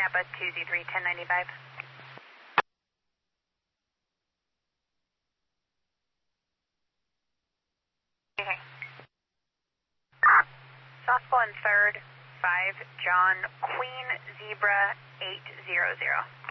Napa 2Z3 1095. Okay. Softball in third, 5 John Queen Zebra 800.